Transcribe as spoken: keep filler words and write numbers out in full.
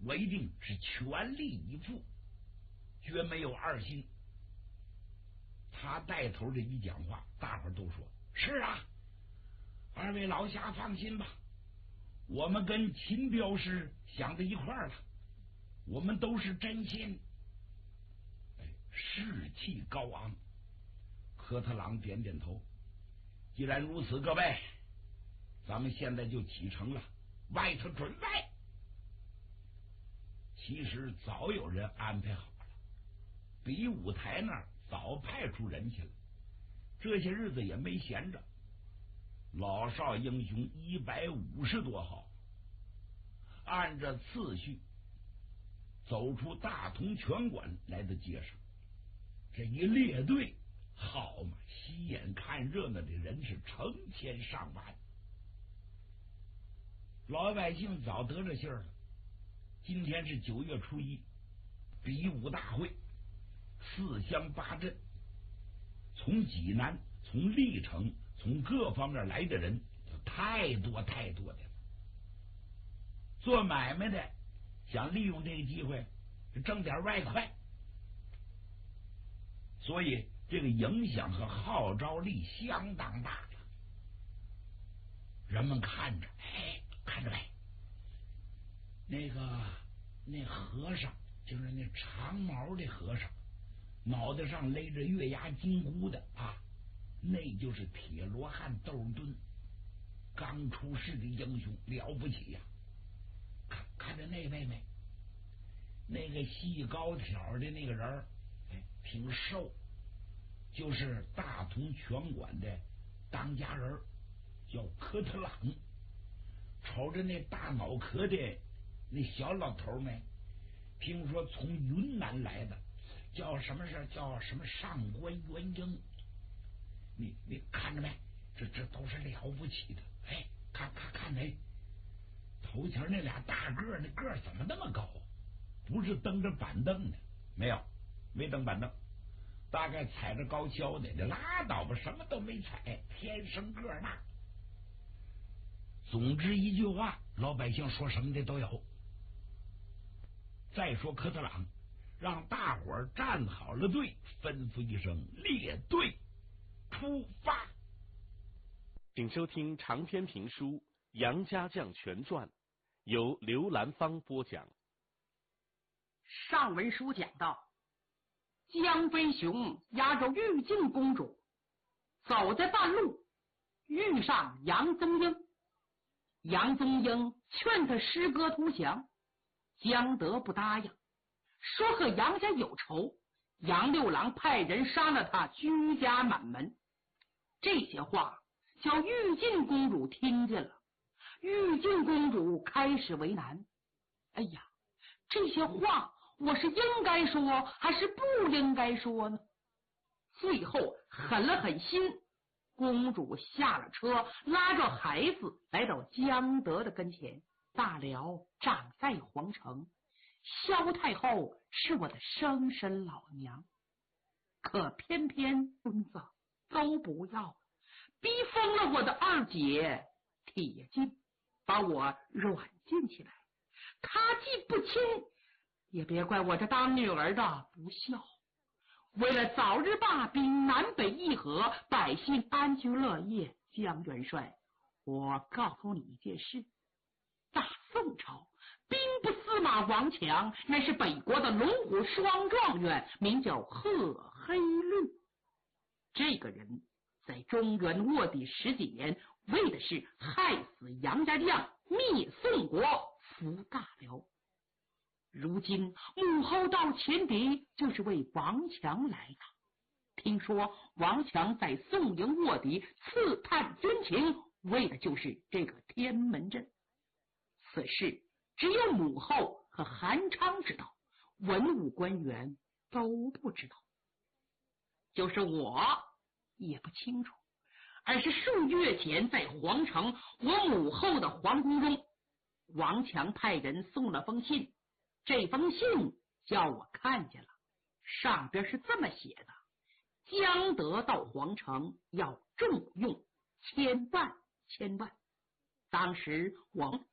我一定是全力以赴，绝没有二心。他带头这一讲话，大伙都说是啊，二位老侠放心吧，我们跟秦镖师想在一块儿了，我们都是真心。哎，士气高昂。科特朗点点头，既然如此，各位，咱们现在就启程了，外头准备。其实早有人安排好了，比武台那儿早派出人去了，这些日子也没闲着。老少英雄一百五十多号，按着次序走出大同拳馆，来到街上。这一列队，好嘛，吸眼看热闹的人是成千上万。老百姓早得着信儿了，今天是九月初一，比武大会，四乡八镇，从济南、从历城、从各方面来的人太多太多的了。做买卖的想利用这个机会挣点外快，所以这个影响和号召力相当大了。人们看着，哎，看着没？那个那和尚，就是那长毛的和尚，脑袋上勒着月牙金箍的啊，那就是铁罗汉窦敦，刚出世的英雄，了不起呀、啊！看看着那位没？那个细高挑的那个人，哎，挺瘦，就是大同拳馆的当家人，叫科特朗。瞅着那大脑壳的那小老头没？听说从云南来的，叫什么事？叫什么上官元英？你你看着没？这这都是了不起的。哎，看看看没？头前那俩大个儿，那个儿怎么那么高？不是蹬着板凳的，没有，没蹬板凳，大概踩着高跷的。这拉倒吧，什么都没踩，天生个儿大。总之一句话，老百姓说什么的都有。再说科特朗让大伙儿站好了队，吩咐一声列队出发。 请收听长篇评书《杨家将全传》，由刘兰芳播讲。 上文书讲到，江飞雄押着玉净公主走在半路，遇上杨宗英。杨宗英劝他师哥投降，江德不答应，说和杨家有仇，杨六郎派人杀了他，居家满门。这些话叫玉净公主听见了，玉净公主开始为难。哎呀，这些话我是应该说还是不应该说呢？最后狠了狠心，公主下了车，拉着孩子来到江德的跟前。大辽长在皇城，萧太后是我的生身老娘，可偏偏孙子都不要，逼疯了我的二姐铁镜，把我软禁起来。她既不亲，也别怪我这当女儿的不孝。为了早日罢兵，南北议和，百姓安居乐业，江元帅，我告诉你一件事：大宋朝兵部司马王强，乃是北国的龙虎双状元，名叫贺黑律。这个人在中原卧底十几年，为的是害死杨家将，灭宋国，扶大辽。如今母后到前敌，就是为王强来的。听说王强在宋营卧底，刺探军情，为的就是这个天门阵。此事只有母后和韩昌知道，文武官员都不知道，就是我也不清楚。而是数月前在皇城我母后的皇宫中，王强派人送了封信，这封信叫我看见了，上边是这么写的：江德到皇城要重用千万千万。当时王